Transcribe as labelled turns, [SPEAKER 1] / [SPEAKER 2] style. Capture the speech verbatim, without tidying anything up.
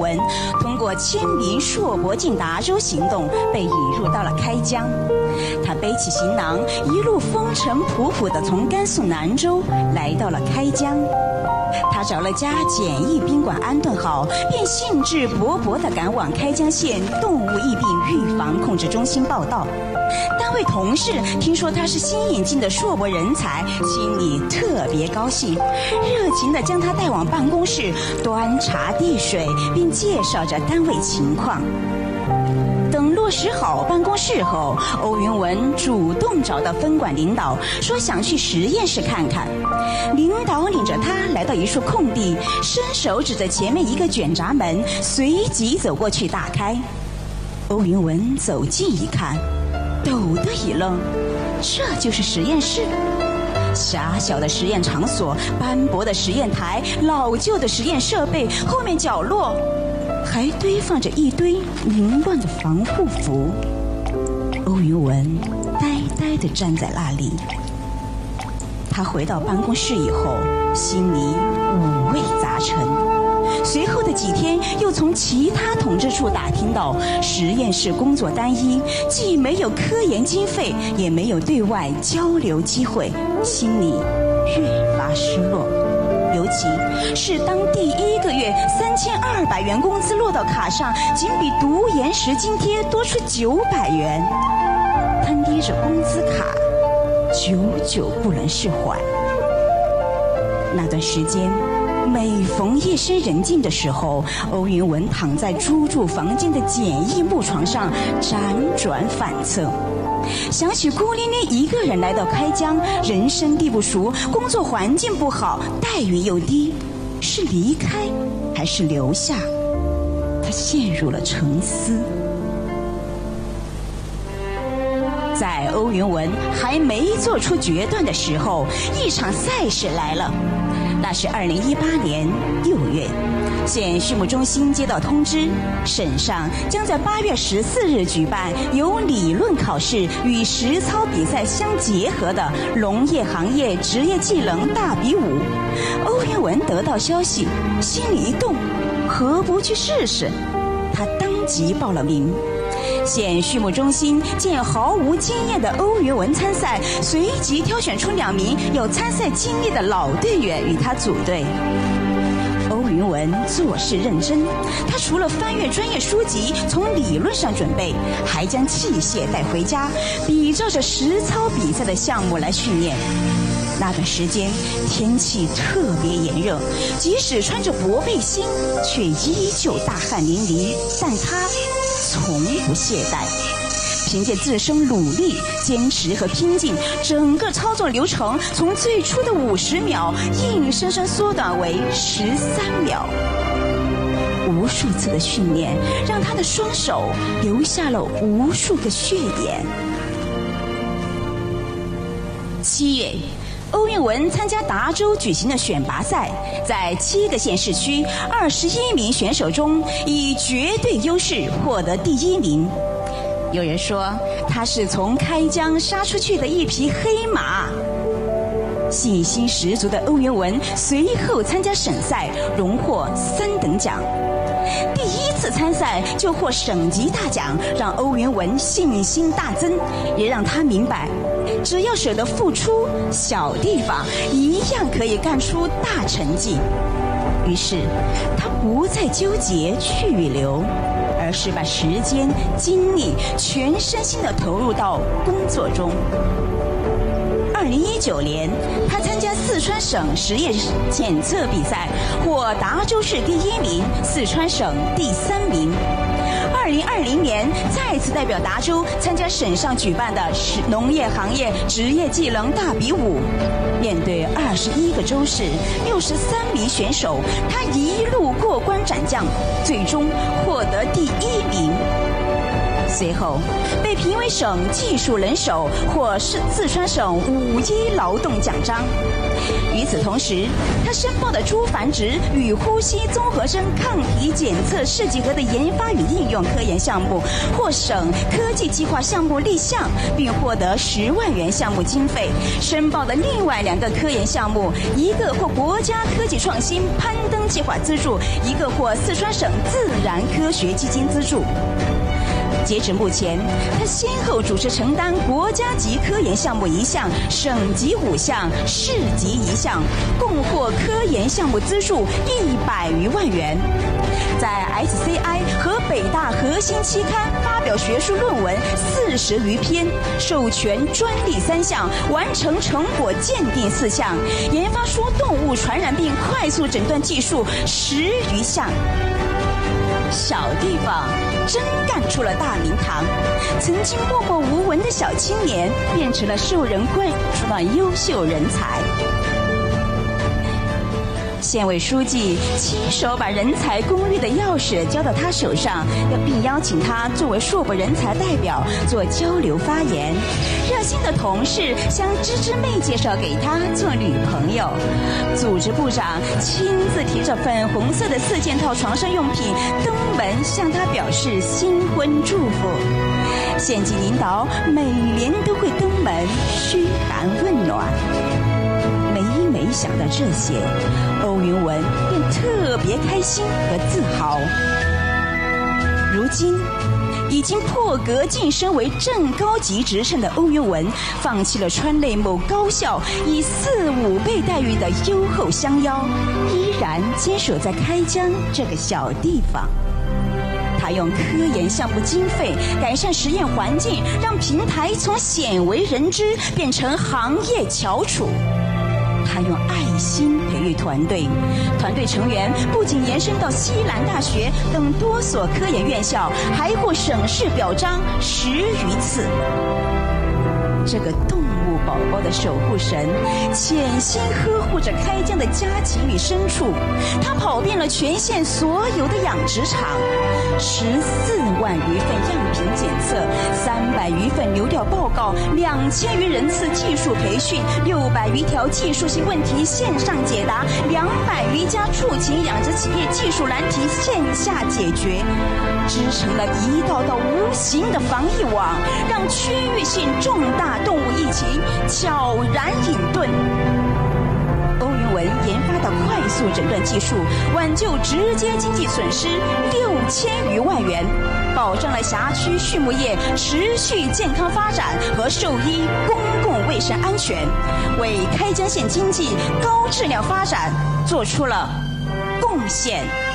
[SPEAKER 1] 文通过迁民硕博进达州行动被引入到了开江。他背起行囊，一路风尘仆仆地从甘肃南州来到了开江。他找了家简易宾馆安顿好，便兴致勃勃地赶往开江县动物疫病预防控制中心报到。单位同事听说他是新引进的硕博人才，心里特别高兴，热情地将他带往办公室，端茶递水，并介绍着单位情况。等落实好办公室后，欧云文主动找到分管领导，说想去实验室看看。领导领着他来到一处空地，伸手指着前面一个卷闸门，随即走过去打开。欧云文走近一看，抖的一愣，这就是实验室。狭小的实验场所，斑驳的实验台，老旧的实验设备，后面角落还堆放着一堆凌乱的防护服。欧云文呆呆地站在那里。他回到办公室以后，心里五味杂陈。随后的几天，又从其他统治处打听到实验室工作单一，既没有科研经费，也没有对外交流机会，心里越发失落。尤其是当第一个月三千二百元工资落到卡上，仅比读研时津贴多出九百元，他捏着工资卡，久久不能释怀。那段时间，每逢夜深人静的时候，欧云文躺在租住房间的简易木床上辗转反侧，想起孤零零一个人来到开江，人生地不熟，工作环境不好，待遇又低，是离开还是留下？他陷入了沉思。在欧云文还没做出决断的时候，一场赛事来了。那是二零一八年六月，县畜牧中心接到通知，省上将在八月十四日举办由理论考试与实操比赛相结合的农业行业职业技能大比武。欧云文得到消息，心里一动，何不去试试？他当即报了名。县畜牧中心见毫无经验的欧云文参赛，随即挑选出两名有参赛经历的老队员与他组队。欧云文做事认真，他除了翻阅专业书籍，从理论上准备，还将器械带回家，比照着实操比赛的项目来训练。那段时间天气特别炎热，即使穿着薄背心，却依旧大汗淋漓，但他从不懈怠，凭借自身努力、坚持和拼劲，整个操作流程从最初的五十秒硬生生缩短为十三秒。无数次的训练让他的双手留下了无数个血眼。七月，欧云文参加达州举行的选拔赛，在七个县市区二十一名选手中，以绝对优势获得第一名。有人说他是从开江杀出去的一匹黑马。信心十足的欧云文随后参加省赛，荣获三等奖。第一次参赛就获省级大奖，让欧云文信心大增，也让他明白，只要舍得付出，小地方一样可以干出大成绩。于是他不再纠结去与留，而是把时间、精力全身心地投入到工作中。二零一九年，他参加四川省实验检测比赛，获达州市第一名，四川省第三名。二零二零年，再次代表达州参加省上举办的农业行业职业技能大比武。面对二十一个州市、六十三名选手，他一路过关斩将，最终获得第一名。 随后被评为省技术人手，获是四川省五一劳动奖章。与此同时，他申报的猪繁殖与呼吸综合征抗体检测试剂盒的研发与应用科研项目获省科技计划项目立项，并获得十万元项目经费。申报的另外两个科研项目，一个获国家科技创新攀登计划资助，一个获四川省自然科学基金资助。截止目前，他先后主持承担国家级科研项目一项、省级五项、市级一项，共获科研项目资助一百余万元。在 S C I 和北大核心期刊发表学术论文四十余篇，授权专利三项，完成成果鉴定四项，研发出动物传染病快速诊断技术十余项。小地方真干出了大名堂，曾经默默无闻的小青年变成了受人关注的优秀人才。县委书记亲手把人才公寓的钥匙交到他手上，并邀请他作为硕博人才代表做交流发言。热心的同事将芝芝妹介绍给他做女朋友。组织部长亲自提着粉红色的四件套床上用品登门向他表示新婚祝福。县级领导每年都会登门嘘寒问暖。每每想到这些，欧云文便特别开心和自豪。如今已经破格晋升为正高级职称的欧云文，放弃了川内某高校以四五倍待遇的优厚相邀，依然坚守在开江这个小地方。他用科研项目经费改善实验环境，让平台从鲜为人知变成行业翘楚。他用爱心培育团队，团队成员不仅延伸到西南大学等多所科研院校，还获省市表彰十余次。这个动物宝宝的守护神，潜心呵护着开江的家禽与牲畜。他跑遍了全县所有的养殖场，十四万余份样品检测，三百余份流调报告，两千余人次技术培训，六百余条技术性问题线上解答，两百余家畜禽养殖企业技术难题线下解决，织成了一道道无形的防疫网，让区域性重大动物疫情悄然隐遁。欧云文研发的快速诊断技术，挽救直接经济损失六千余万元，保障了辖区畜牧业持续健康发展和兽医公共卫生安全，为开江县经济高质量发展做出了贡献。